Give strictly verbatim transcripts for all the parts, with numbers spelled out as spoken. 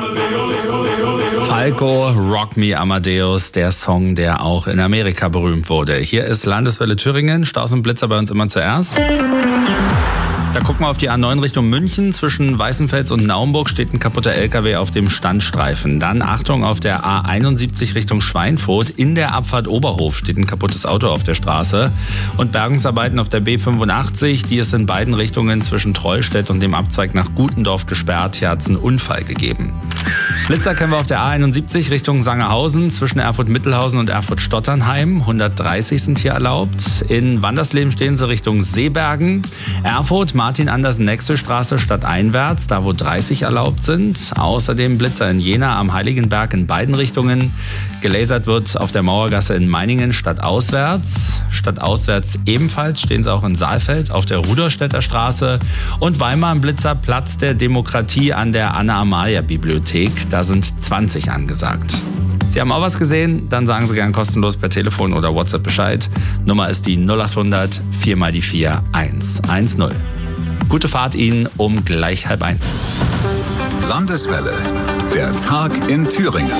Falco, Rock Me Amadeus, der Song, der auch in Amerika berühmt wurde. Hier ist Landeswelle Thüringen, Staus und Blitzer bei uns immer zuerst. Da gucken wir auf die A neun Richtung München. Zwischen Weißenfels und Naumburg steht ein kaputter L K W auf dem Standstreifen. Dann Achtung auf der A einundsiebzig Richtung Schweinfurt. In der Abfahrt Oberhof steht ein kaputtes Auto auf der Straße. Und Bergungsarbeiten auf der B fünfundachtzig. Die ist in beiden Richtungen zwischen Trollstedt und dem Abzweig nach Gutendorf gesperrt. Hier hat es einen Unfall gegeben. Blitzer kennen wir auf der A einundsiebzig Richtung Sangerhausen. Zwischen Erfurt-Mittelhausen und Erfurt-Stotternheim. hundertdreißig sind hier erlaubt. In Wandersleben stehen sie Richtung Seebergen. Erfurt, Martin-Andersen-Nexel-Straße stadteinwärts, da wo dreißig erlaubt sind. Außerdem Blitzer in Jena am Heiligenberg in beiden Richtungen. Gelasert wird auf der Mauergasse in Meiningen stadtauswärts. Stadtauswärts ebenfalls stehen sie auch in Saalfeld auf der Rudolstädter Straße. Und Weimar am Blitzer Platz der Demokratie an der Anna-Amalia-Bibliothek. Da sind zwanzig angesagt. Sie haben auch was gesehen? Dann sagen Sie gern kostenlos per Telefon oder WhatsApp Bescheid. Nummer ist die null achthundert vier mal die vier eins eins null. Gute Fahrt Ihnen um gleich halb eins. Landeswelle, der Tag in Thüringen.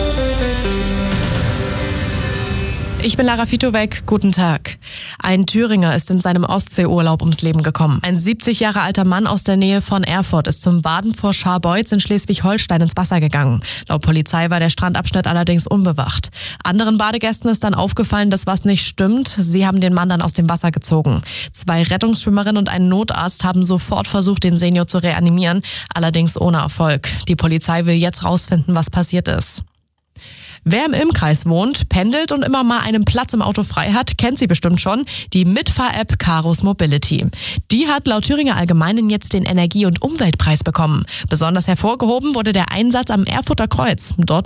Ich bin Lara Fitowek, guten Tag. Ein Thüringer ist in seinem Ostseeurlaub ums Leben gekommen. Ein siebzig Jahre alter Mann aus der Nähe von Erfurt ist zum Baden vor Scharbeutz in Schleswig-Holstein ins Wasser gegangen. Laut Polizei war der Strandabschnitt allerdings unbewacht. Anderen Badegästen ist dann aufgefallen, dass was nicht stimmt. Sie haben den Mann dann aus dem Wasser gezogen. Zwei Rettungsschwimmerinnen und ein Notarzt haben sofort versucht, den Senior zu reanimieren, allerdings ohne Erfolg. Die Polizei will jetzt rausfinden, was passiert ist. Wer im Ilm-Kreis wohnt, pendelt und immer mal einen Platz im Auto frei hat, kennt sie bestimmt schon, die Mitfahr-App Caros Mobility. Die hat laut Thüringer Allgemeinen jetzt den Energie- und Umweltpreis bekommen. Besonders hervorgehoben wurde der Einsatz am Erfurter Kreuz. Dort